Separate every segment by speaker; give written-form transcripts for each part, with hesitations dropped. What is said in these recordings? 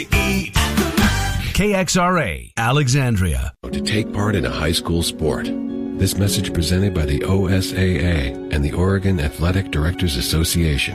Speaker 1: KXRA, Alexandria.
Speaker 2: To take part in a high school sport. This message presented by the OSAA and the Oregon Athletic Directors Association.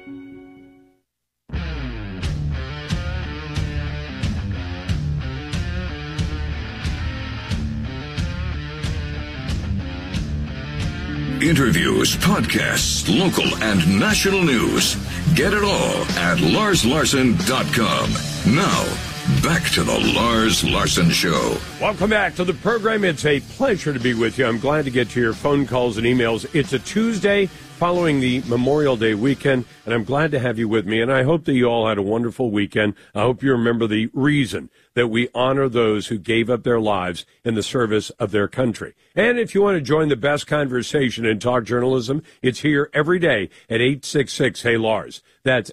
Speaker 3: Interviews, podcasts, local and national news. Get it all at LarsLarson.com. Now, back to the Lars Larson Show.
Speaker 4: Welcome back to the program. It's a pleasure to be with you. I'm glad to get to your phone calls and emails. It's a Tuesday following the Memorial Day weekend, and I'm glad to have you with me. And I hope that you all had a wonderful weekend. I hope you remember the reason that we honor those who gave up their lives in the service of their country. And if you want to join the best conversation in talk journalism, it's here every day at 866-HEY-LARS. That's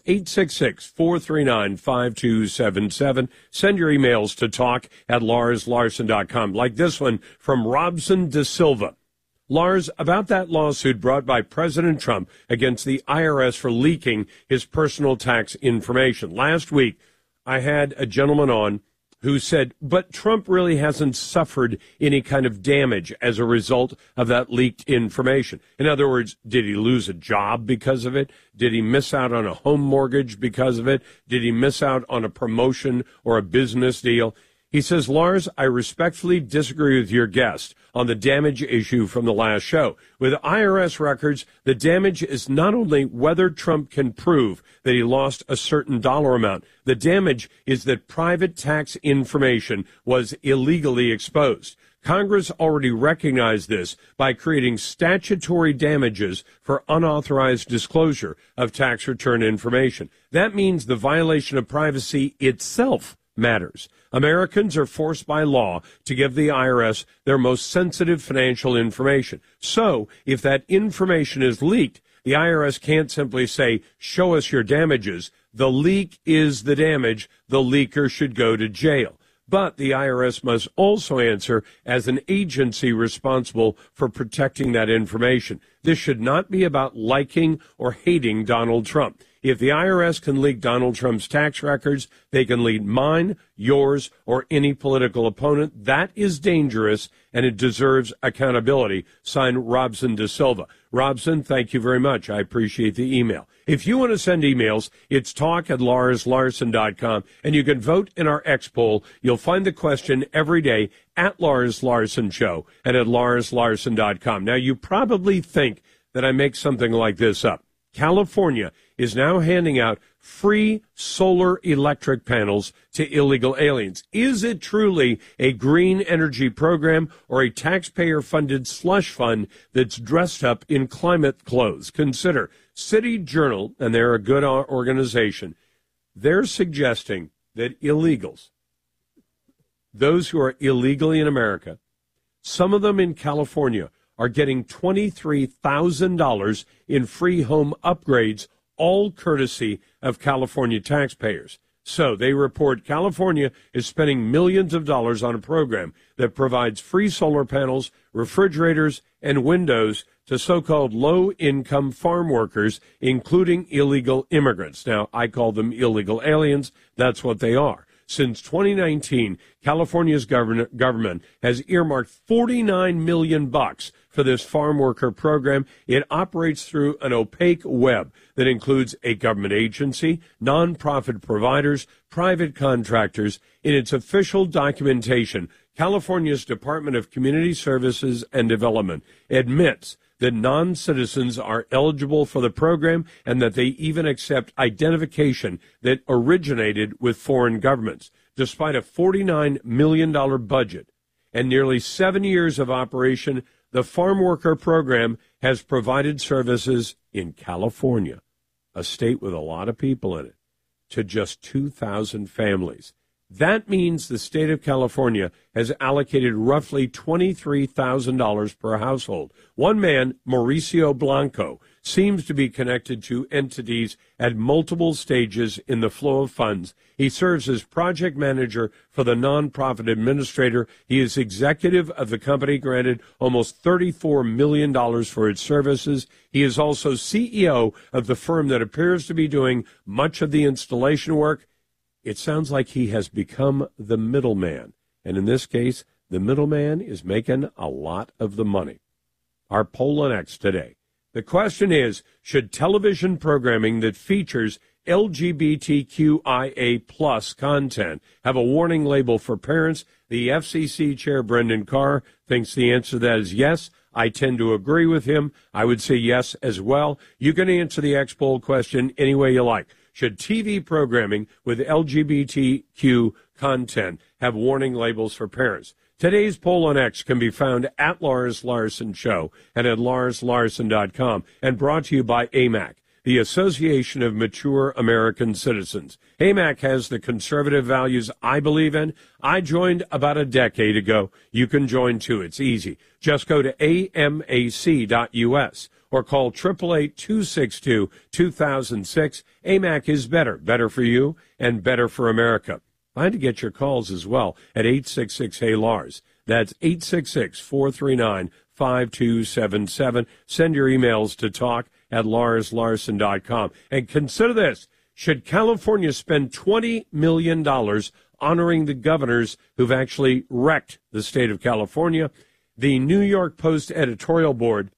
Speaker 4: 866-439-5277. Send your emails to talk@LarsLarson.com, like this one from Robson De Silva. Lars, about that lawsuit brought by President Trump against the IRS for leaking his personal tax information. Last week, I had a gentleman on who said, but Trump really hasn't suffered any kind of damage as a result of that leaked information. In other words, did he lose a job because of it? Did he miss out on a home mortgage because of it? Did he miss out on a promotion or a business deal? He says, Lars, I respectfully disagree with your guest on the damage issue from the last show. With IRS records, the damage is not only whether Trump can prove that he lost a certain dollar amount. The damage is that private tax information was illegally exposed. Congress already recognized this by creating statutory damages for unauthorized disclosure of tax return information. That means the violation of privacy itself matters. Americans are forced by law to give the IRS their most sensitive financial information. So, if that information is leaked, the IRS can't simply say, show us your damages. The leak is the damage. The leaker should go to jail. But the IRS must also answer as an agency responsible for protecting that information. This should not be about liking or hating Donald Trump. If the IRS can leak Donald Trump's tax records, they can leak mine, yours, or any political opponent. That is dangerous, and it deserves accountability. Signed, Robson De Silva. Robson, thank you very much. I appreciate the email. If you want to send emails, it's talk@LarsLarson.com, and you can vote in our X poll. You'll find the question every day at Lars Larson Show and at LarsLarson.com. Now, you probably think that I make something like this up. California is now handing out free solar electric panels to illegal aliens. Is it truly a green energy program or a taxpayer-funded slush fund that's dressed up in climate clothes? Consider City Journal, and they're a good organization. They're suggesting that illegals, those who are illegally in America, some of them in California, are getting $23,000 in free home upgrades, all courtesy of California taxpayers. So they report California is spending millions of dollars on a program that provides free solar panels, refrigerators, and windows to so-called low-income farm workers, including illegal immigrants. Now, I call them illegal aliens. That's what they are. Since 2019, California's government has earmarked $49 million for this farm worker program. It operates through an opaque web that includes a government agency, nonprofit providers, private contractors. In its official documentation, California's Department of Community Services and Development admits that non-citizens are eligible for the program and that they even accept identification that originated with foreign governments. Despite a $49 million budget and nearly 7 years of operation, the farm worker program has provided services in California, a state with a lot of people in it, to just 2,000 families. That means the state of California has allocated roughly $23,000 per household. One man, Mauricio Blanco, seems to be connected to entities at multiple stages in the flow of funds. He serves as project manager for the nonprofit administrator. He is executive of the company, granted almost $34 million for its services. He is also CEO of the firm that appears to be doing much of the installation work. it sounds like he has become the middleman. And in this case, the middleman is making a lot of the money. Our poll on X today. The question is, should television programming that features LGBTQIA plus content have a warning label for parents? The FCC chair, Brendan Carr, thinks the answer to that is yes. I tend to agree with him. I would say yes as well. You can answer the X poll question any way you like. Should TV programming with LGBTQ content have warning labels for parents? Today's poll on X can be found at Lars Larson Show and at LarsLarson.com, and brought to you by AMAC, the Association of Mature American Citizens. AMAC has the conservative values I believe in. I joined about a decade ago. You can join too. It's easy. Just go to amac.us or call 888-262-2006. AMAC is better. Better for you and better for America. Find to get your calls as well at 866-HEY-LARS. That's 866-439-5277. Send your emails to talk@LarsLarson.com. And consider this. Should California spend $20 million honoring the governors who've actually wrecked the state of California? The New York Post editorial board,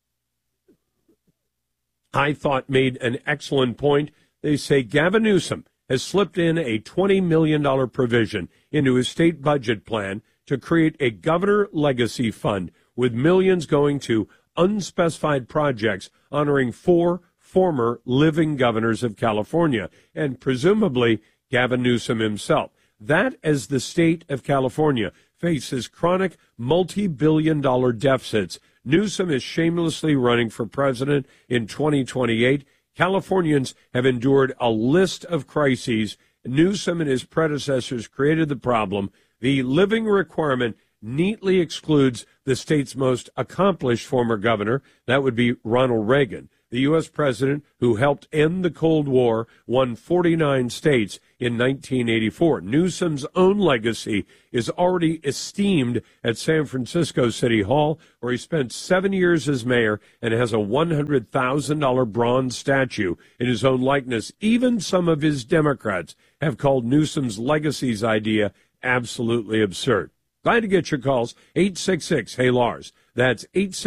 Speaker 4: I thought, made an excellent point. They say Gavin Newsom has slipped in a $20 million provision into his state budget plan to create a governor legacy fund with millions going to unspecified projects honoring 4 former living governors of California, and presumably Gavin Newsom himself. That, as the state of California faces chronic multi-billion-dollar deficits, Newsom is shamelessly running for president in 2028. Californians have endured a list of crises. Newsom and his predecessors created the problem. The living requirement neatly excludes the state's most accomplished former governor. That would be Ronald Reagan, the U.S. president who helped end the Cold War, won 49 states in 1984. Newsom's own legacy is already esteemed at San Francisco City Hall, where he spent 7 years as mayor and has a $100,000 bronze statue in his own likeness. Even some of his Democrats have called Newsom's legacies idea absolutely absurd. Glad to get your calls. 866-HEY-LARS. That's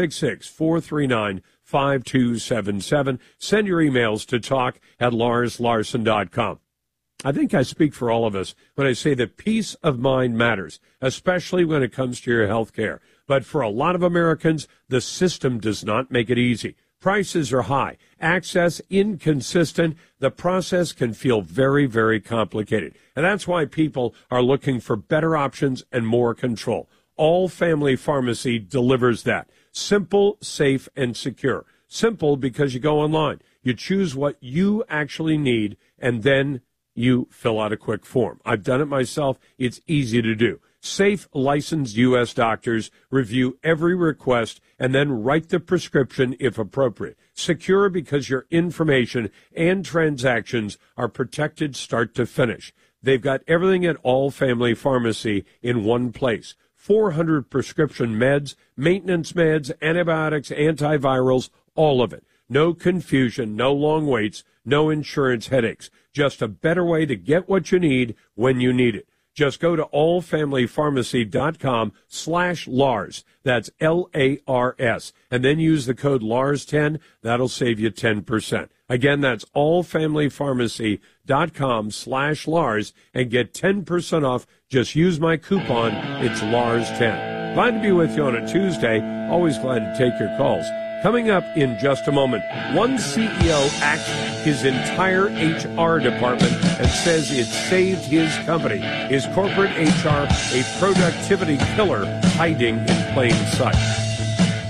Speaker 4: 866-439-5277. Send your emails to talk@LarsLarson.com. I think I speak for all of us when I say that peace of mind matters, especially when it comes to your health care. But for a lot of Americans, the system does not make it easy. Prices are high, access inconsistent. The process can feel very, very complicated. And that's why people are looking for better options and more control. All Family Pharmacy delivers that. Simple, safe, and secure. Simple because you go online. You choose what you actually need, and then you fill out a quick form. I've done it myself. It's easy to do. Safe, licensed U.S. doctors review every request and then write the prescription if appropriate. Secure because your information and transactions are protected start to finish. They've got everything at All Family Pharmacy in one place. 400 prescription meds, maintenance meds, antibiotics, antivirals, all of it. No confusion, no long waits, no insurance headaches. Just a better way to get what you need when you need it. Just go to allfamilypharmacy.com/Lars. That's LARS. And then use the code LARS10. That'll save you 10%. Again, that's allfamilypharmacy.com/Lars and get 10% off. Just use my coupon. It's LARS10. Glad to be with you on a Tuesday. Always glad to take your calls. Coming up in just a moment, one CEO axed his entire HR department and says it saved his company. Is corporate HR a productivity killer hiding in plain sight?